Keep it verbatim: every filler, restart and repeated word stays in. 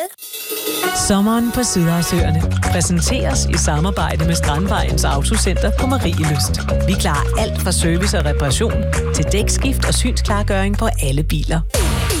Sommeren på Sydhavsøerne præsenteres i samarbejde med Strandvejens Autocenter på Marielyst. Vi klarer alt fra service og reparation til dækskift og synsklargøring på alle biler.